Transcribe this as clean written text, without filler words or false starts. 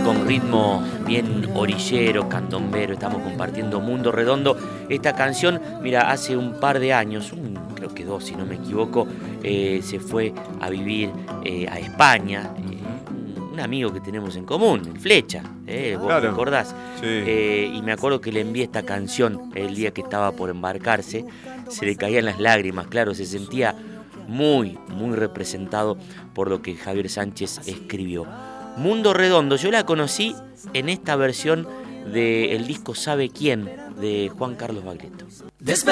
con ritmo bien orillero, candombero. Estamos compartiendo Mundo Redondo. Esta canción, mira, hace un par de años, creo que 2 si no me equivoco, se fue a vivir a España. Un amigo que tenemos en común, el Flecha, vos Claro. recordás. Sí. Y me acuerdo que le envié esta canción el día que estaba por embarcarse. Se le caían las lágrimas, claro, se sentía muy, muy representado por lo que Javier Sánchez escribió. Mundo Redondo, yo la conocí en esta versión del disco Sabe Quién, de Juan Carlos Baglietto.